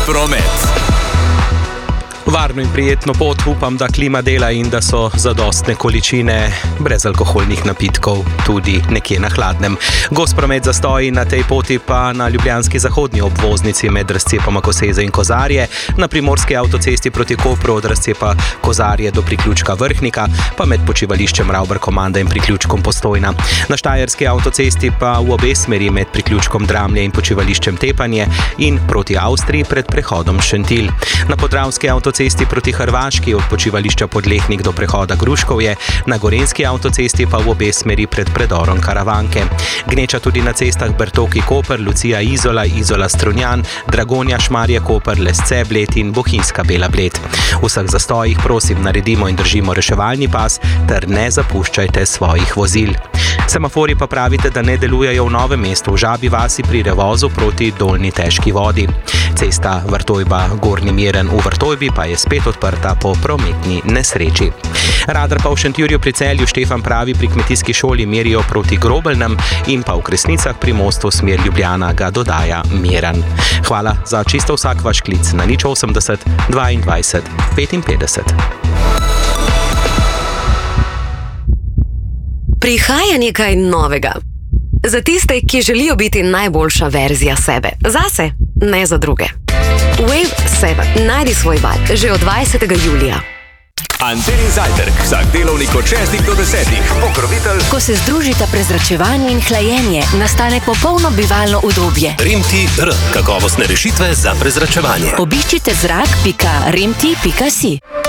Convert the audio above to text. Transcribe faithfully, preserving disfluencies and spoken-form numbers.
promet. Varno in prijetno pot, upam, da klima dela in da so zadostne količine brezalkoholnih napitkov tudi nekje na hladnem. Gost promet zastoji na tej poti pa na ljubljanski zahodni obvoznici med razcepoma Koseze in Kozarje, na primorski avtocesti proti Kopru od razcepa Kozarje do priključka Vrhnika, pa med počivališčem Ravbar-Komanda in priključkom Postojna. Na štajerski avtocesti pa v obe smeri med priključkom Dramlje in počivališčem Tepanje in proti Avstriji pred prehodom Šentilj. Na podravski avtocesti cesti proti Hrvaški od počivališča Podlehnik do prehoda Gruškovje, na gorenski avtocesti pa v obe smeri pred predorom Karavanke. Gneča tudi na cestah Bertoki-Koper, Lucija-Izola, Izola-Strunjan, Dragonja-Šmarje-Koper, Lesce-Bled in Bohinjska-Bela Bled. V vseh zastojih prosim naredimo in držimo reševalni pas ter ne zapuščajte svojih vozil. Semafori pa pravite, da ne delujejo v Novem mestu, v Žabi vasi pri Revozu proti Dolnji Težki vodi. Cesta Vrtojba-Gornji Miren v Vrtojbi pa je spet odprta po prometni nesreči. Radar pa v Šentjurju pri Celju Štefan pravi pri kmetijski šoli merijo proti Grobelnem in pa v Kresnicah pri mostu smer Ljubljana ga dodaja Miran. Hvala za čisto vsak vaš klic na nič osemdeset dvaindvajset petinpetdeset. Prihaja nekaj novega. Za tiste, ki želijo biti najboljša verzija sebe. Zase, ne za druge. Wave sedem. Najdi svoj val že od dvajsetega julija. Antenin zajtrk vsak delovnik od šestih do desetih. Pokrovitelj. Ko se združita prezračevanje in hlajenje, nastane popolno bivalno udobje. Rimti R. Kakovostne rešitve za prezračevanje. Obiščite zrak pika rimti pika si.